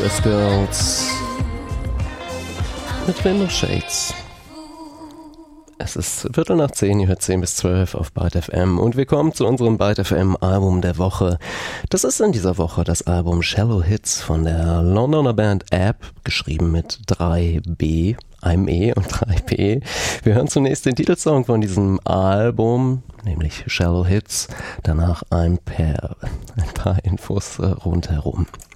Spice Girls mit Window Shades. Es ist 10:15, ihr hört 10 bis 12 auf Byte FM und wir kommen zu unserem Byte FM Album der Woche. Das ist in dieser Woche das Album Shallow Hits von der Londoner Band App, geschrieben mit 3B, einem E und 3P. Wir hören zunächst den Titelsong von diesem Album, nämlich Shallow Hits, danach ein paar Infos rundherum.